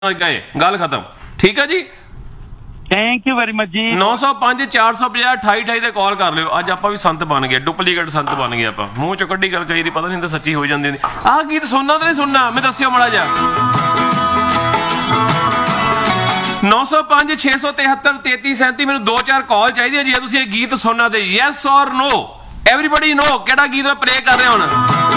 गए गल खत्म। ठीक है जी, थैंक यू वेरी मच जी। 905 450 2828 ਤੇ ਕਾਲ ਕਰ ਲਿਓ। ਅੱਜ ਆਪਾਂ ਵੀ ਸੰਤ ਬਣ ਗਏ, ਡੁਪਲੀਕੇਟ ਸੰਤ ਬਣ ਗਏ ਆਪਾਂ। ਮੂੰਹ ਚੋਂ ਕੱਢੀ ਗੱਲ ਕਹੀ ਦੀ ਪਤਾ ਨਹੀਂ ਤਾਂ ਸੱਚੀ ਹੋ ਜਾਂਦੀ। ਆਹ ਗੀਤ ਸੁਣਨਾ ਤੇ ਨਹੀਂ ਸੁਣਨਾ, ਮੈਂ ਦੱਸਿਓ ਮਾੜਾ ਜਿਹਾ। 905 673 3337 ਮੈਨੂੰ 2-4 ਕਾਲ ਚਾਹੀਦੀ ਹੈ ਜੀ। ਤੁਸੀਂ ਇਹ ਗੀਤ ਸੁਣਨਾ ਤੇ ਯੈਸ ਔਰ ਨੋ, ਐਵਰੀਬਾਡੀ ਨੋ ਕਿਹੜਾ ਗੀਤ ਮੈਂ ਪਲੇ ਕਰ ਰਿਹਾ ਹੁਣ।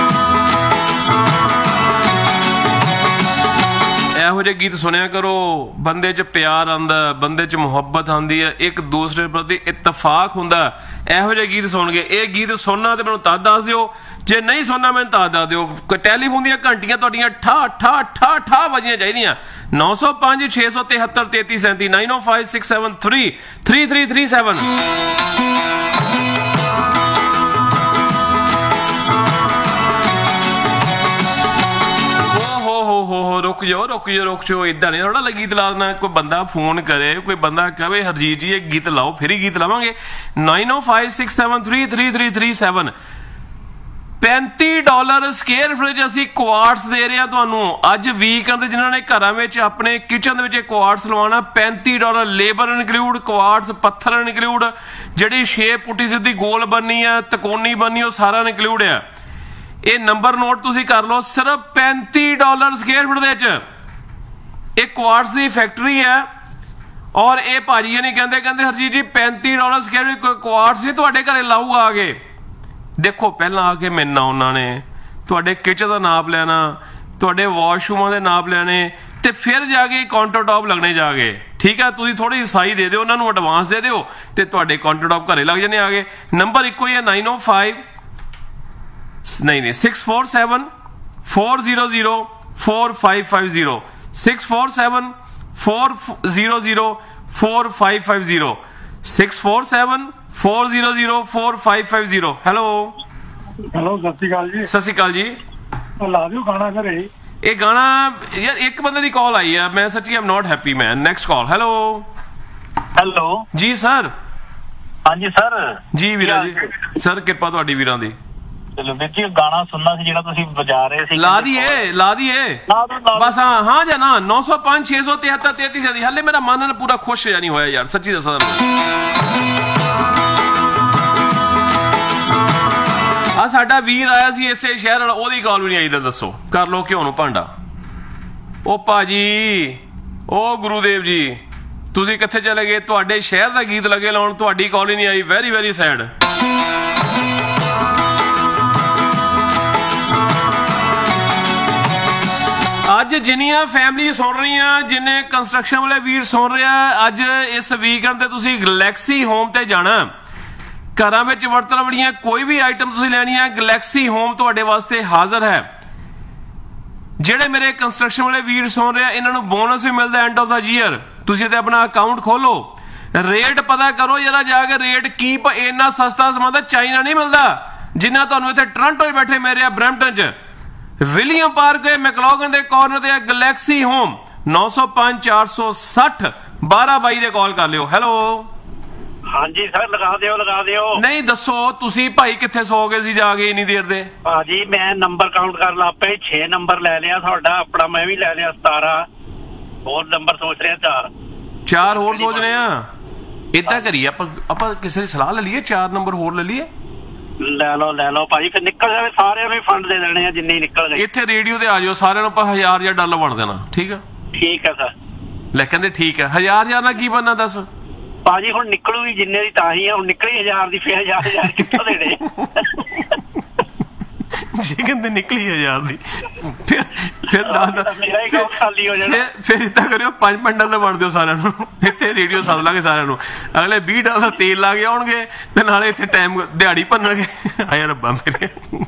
ਇਹੋ ਜਿਹੇ ਗੀਤ ਸੁਣਿਆ ਕਰੋ, ਬੰਦੇ 'ਚ ਪਿਆਰ ਆਉਂਦਾ, ਬੰਦੇ 'ਚ ਮੁਹੱਬਤ ਆਉਂਦੀ ਹੈ, ਇੱਕ ਦੂਸਰੇ ਪ੍ਰਤੀ ਇਤਫਾਕ ਹੁੰਦਾ। ਇਹੋ ਜਿਹੇ ਗੀਤ ਸੁਣ ਕੇ ਇਹ ਗੀਤ ਸੁਣਨਾ ਤੇ ਮੈਨੂੰ ਤਾਂ ਦੱਸ ਦਿਓ, ਜੇ ਨਹੀਂ ਸੁਣਨਾ ਮੈਨੂੰ ਤਾਂ ਦੱਸ ਦਿਓ। ਟੈਲੀਫੋਨ ਦੀਆਂ ਘੰਟੀਆਂ ਤੁਹਾਡੀਆਂ ਠਾ ਠਾ ਠਾ ਠਾ ਵੱਜਣੀਆਂ ਚਾਹੀਦੀਆਂ। 905 673 3337 905 673 3337। रुक जाओ इदा नहीं थोड़ा गीत ला देना। कोई बंदा फोन करे, कोई बंदा कहे हरजीत जी एक गीत लाओ, फिर ही गीत लावांगे। 905 673 3337। $35 स्केयर फ्रिज ਅਸੀਂ ਕੁਆਰਟਸ ਦੇ ਰਹੇ ਹਾਂ ਤੁਹਾਨੂੰ ਅੱਜ ਵੀਕਐਂਡ ਤੇ। ਜਿਨ੍ਹਾਂ ਨੇ ਘਰਾਂ ਵਿੱਚ ਆਪਣੇ ਕਿਚਨ ਦੇ ਵਿੱਚ ਕੁਆਰਟਸ ਲਵਾਉਣਾ, $35 ਲੇਬਰ ਇਨਕਲੂਡ, ਕੁਆਰਟਸ ਪੱਥਰ ਇਨਕਲੂਡ, ਜਿਹੜੀ ਸ਼ੇਪ ਪੁੱਟੀ ਸਿੱਧੀ ਗੋਲ ਬਣਨੀ ਆ, ਤਕੋਨੀ ਬਣਨੀ, ਉਹ ਸਾਰਾ ਇਨਕਲੂਡ ਆ। ਇਹ ਨੰਬਰ ਨੋਟ ਤੁਸੀਂ ਕਰ ਲਓ, ਸਿਰਫ $35 ਸਕੁਅਰ ਫੁੱਟ ਦੇ ਵਿੱਚ ਇਹ ਕੁਆਰਟਸ ਦੀ ਫੈਕਟਰੀ ਹੈ। ਔਰ ਇਹ ਭਾਜੀ ਨਹੀਂ ਕਹਿੰਦੇ ਹਰਜੀਤ ਜੀ $35 ਸਕੁਅਰ ਕੁਆਰਟਸ ਨਹੀਂ ਤੁਹਾਡੇ ਘਰੇ ਲਾਊਗਾ ਆ ਕੇ। ਦੇਖੋ ਪਹਿਲਾਂ ਆ ਕੇ ਮਿਲਣਾ ਉਹਨਾਂ ਨੇ, ਤੁਹਾਡੇ ਕਿਚਨ ਦਾ ਨਾਪ ਲੈਣਾ, ਤੁਹਾਡੇ ਵਾਸ਼ਰੂਮਾਂ ਦੇ ਨਾਪ ਲੈਣੇ, ਤੇ ਫਿਰ ਜਾ ਕੇ ਕਾਊਂਟਰ ਟੌਪ ਲੱਗਣੇ ਜਾ ਕੇ। ਠੀਕ ਹੈ, ਤੁਸੀਂ ਥੋੜੀ ਜਿਹੀ ਸਾਈ ਦੇ ਦਿਓ ਉਹਨਾਂ ਨੂੰ, ਐਡਵਾਂਸ ਦੇ ਦਿਓ, ਤੇ ਤੁਹਾਡੇ ਕਾਊਂਟਰ ਟੌਪ ਘਰੇ ਲੱਗ ਜਾਣੇ ਆ ਗਏ। ਨੰਬਰ ਇੱਕੋ ਹੀ ਹੈ 905 नहीं 647 400 4550 647 400 4550 647 400 4550। ਹੈਲੋ ਹੈਲੋ, ਸਤਿ ਸ਼੍ਰੀ ਅਕਾਲ ਜੀ। ਸਤਿ ਸ਼੍ਰੀ ਅਕਾਲ ਜੀ। ਲਾ ਦਿਓ ਗਾਣਾ ਘਰੇ। ਇਹ ਗਾਣਾ ਯਾਰ ਇੱਕ ਬੰਦੇ ਦੀ ਕਾਲ ਆਈ ਹੈ, ਮੈਂ ਸੱਚੀ ਆਮ ਨੋਟ ਹੈਪੀ ਮੈਨ। Next call. ਹੈਲੋ ਹੈਲੋ ਜੀ ਸਰ। ਹਾਂਜੀ ਸਰ ਜੀ ਵੀਰਾ ਜੀ, ਸਰ ਕਿਰਪਾ ਤੁਹਾਡੀ ਵੀਰਾਂ ਦੀ। ਚਲੋ ਵੀਰ ਜੀ, ਗਾਣਾ ਸੁਣਨਾ ਸੀ ਜਿਹੜਾ ਤੁਸੀਂ ਵਜਾ ਰਹੇ ਸੀ। ਲਾ ਦੀਏ ਬਸ। ਹਾਂ ਜਾਂ ਨਾ 905 673 3337। ਹਾਲੇ ਮੇਰਾ ਮਨ ਪੂਰਾ ਖੁਸ਼ ਨਹੀਂ ਹੋਇਆ ਯਾਰ, ਸੱਚੀ ਦੱਸਾਂ। ਆ ਸਾਡਾ ਵੀਰ ਆਇਆ ਸੀ ਇਸੇ ਸ਼ਹਿਰ ਵਾਲਾ, ਉਹਦੀ ਕਾਲ ਵੀ ਨਹੀਂ ਆਈ। ਤਾਂ ਦੱਸੋ ਕਰ ਲੋ ਕਿਉਂ ਨੂੰ ਭਾਂਡਾ। ਉਹ ਭਾਜੀ, ਉਹ ਗੁਰੂਦੇਵ ਜੀ, ਤੁਸੀਂ ਕਿੱਥੇ ਚਲੇ ਗਏ? ਤੁਹਾਡੇ ਸ਼ਹਿਰ ਦਾ ਗੀਤ ਲੱਗੇ ਲਾਉਣ, ਤੁਹਾਡੀ ਕਾਲ ਹੀ ਨਹੀਂ ਆਈ। Very very sad. ਅੱਜ ਜਿੰਨੀਆਂ ਫੈਮਿਲੀ ਸੁਣ ਰਹੀਆਂ, ਜਿੰਨੇ ਕੰਸਟਰਕਸ਼ਨ ਵਾਲੇ ਵੀਰ ਸੁਣ ਰਿਹਾ, ਅੱਜ ਇਸ ਵੀਕਐਂਡ ਤੇ ਤੁਸੀਂ ਗਲੈਕਸੀ ਹੋਮ ਤੇ ਜਾਣਾ। ਘਰਾਂ ਵਿੱਚ ਵਰਤਣ ਵਾਲੀਆਂ ਕੋਈ ਵੀ ਆਈਟਮ ਤੁਸੀਂ ਲੈਣੀ ਹੈ, ਗਲੈਕਸੀ ਹੋਮ ਤੁਹਾਡੇ ਵਾਸਤੇ ਹਾਜ਼ਰ ਹੈ। ਜਿਹੜੇ ਮੇਰੇ ਕੰਸਟਰਕਸ਼ਨ ਵਾਲੇ ਵੀਰ ਸੁਣ ਰਿਹਾ, ਇਹਨਾਂ ਨੂੰ ਬੋਨਸ ਵੀ ਮਿਲਦਾ ਐਂਡ ਆਫ ਦਾ ਈਅਰ। ਤੁਸੀਂ ਤੇ ਆਪਣਾ ਅਕਾਊਂਟ ਖੋਲੋ, ਰੇਟ ਪਤਾ ਕਰੋ ਜਰਾ ਜਾ ਕੇ। ਰੇਟ ਕੀ ਇੰਨਾ ਸਸਤਾ ਸਮਾਨ ਤਾਂ ਚਾਈਨਾ ਨਹੀਂ ਮਿਲਦਾ ਜਿੰਨਾ ਤੁਹਾਨੂੰ ਇੱਥੇ ਟੋਰਾਂਟੋ 'ਚ ਬੈਠੇ ਮੇਰੇ ਬਰੈਂਪਟਨ 'ਚ ਵਿਲੀਅਮ ਪਾਰਕ ਮੈਕਲੋਗਨ ਦੇ ਕਾਰਨਰ ਤੇ ਗਲੈਕਸੀ ਹੋਮ। 905 460 1222 ਦੇ ਕਾਲ ਕਰ ਲਿਓ। ਹੈਲੋ ਹਾਂਜੀ ਸਰ, ਲਗਾ ਦਿਓ। ਨਹੀਂ ਦੱਸੋ ਤੁਸੀਂ ਭਾਈ ਕਿੱਥੇ ਸੋ ਗਏ ਸੀ ਜਾ ਕੇ ਇੰਨੀ ਦੇਰ ਦੇ? ਭਾਜੀ ਮੈਂ ਨੰਬਰ ਕਾਊਂਟ ਕਰ ਲਾ ਪਿਆ, 6 ਨੰਬਰ ਲੈ ਲਿਆ ਤੁਹਾਡਾ, ਆਪਣਾ ਮੈਂ ਵੀ ਲੈ ਲਿਆ 17 ਹੋਰ ਨੰਬਰ ਸੋਚ ਰਿਹਾ। 4 ਹੋਰ ਸੋਚਨੇ ਆ। ਏਦਾਂ ਕਰੀਏ ਆਪਾਂ ਕਿਸੇ ਦੀ ਸਲਾਹ ਲੈ ਲਈਏ, 4 ਨੰਬਰ ਹੋਰ ਲੈ ਲਈਏ। ਲੈ ਲਓ ਭਾਜੀ, ਫਿਰ ਨਿਕਲ ਜਾਵੇ, ਸਾਰਿਆਂ ਨੂੰ ਫੰਡ ਦੇ ਦੇਣੇ ਆ ਜਿੰਨੇ ਨਿਕਲ ਗਏ। ਇੱਥੇ ਰੇਡੀਓ ਤੇ ਆ ਜਾਓ, ਸਾਰਿਆਂ ਨੂੰ ਆਪਾਂ $1000 ਵੰਡ ਦੇਣਾ। ਠੀਕ ਆ? ਠੀਕ ਹੈ ਸਰ। ਲੈ ਕਹਿੰਦੇ ਠੀਕ ਹੈ। 1000 ਨਾਲ ਕੀ ਬਣਨਾ ਦੱਸ ਭਾਜੀ? ਹੁਣ ਨਿਕਲੂਗੀ ਜਿੰਨੇ ਦੀ ਤਾਂ ਹੀ ਆ, ਹੁਣ ਨਿਕਲੀ 1000 ਦੀ, ਫਿਰ 1000 ਕਿੱਥੋਂ ਦੇਣੇ? ਜੀ ਕਹਿੰਦੇ ਨਿਕਲੀ 1000 ਦੀ, ਫਿਰ ਖਾਲੀ ਹੋ ਜਾਣਾ। ਫਿਰ ਏਦਾਂ ਕਰਿਓ $5 ਵੰਡ ਦਿਓ ਸਾਰਿਆਂ ਨੂੰ। ਇੱਥੇ ਰੇਡੀਓ ਸੱਦ ਲਾਂਗੇ ਸਾਰਿਆਂ ਨੂੰ, ਅਗਲੇ $20 ਤੇਲ ਲਾ ਕੇ ਆਉਣਗੇ ਤੇ ਨਾਲੇ ਇੱਥੇ ਟਾਈਮ ਦਿਹਾੜੀ ਭੰਨਣਗੇ। ਆਇਆ ਰੱਬਾ ਮੇਰੇ।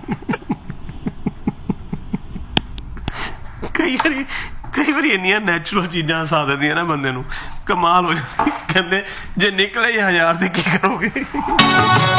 ਕਈ ਵਾਰੀ ਇੰਨੀਆਂ ਨੈਚੁਰਲ ਚੀਜ਼ਾਂ ਹਸਾ ਦਿੰਦੀਆਂ ਨਾ ਬੰਦੇ ਨੂੰ, ਕਮਾਲ ਹੋ ਜਾਂਦੀ। ਕਹਿੰਦੇ ਜੇ ਨਿਕਲੇ 1000 ਤੇ ਕੀ ਕਰੋਗੇ?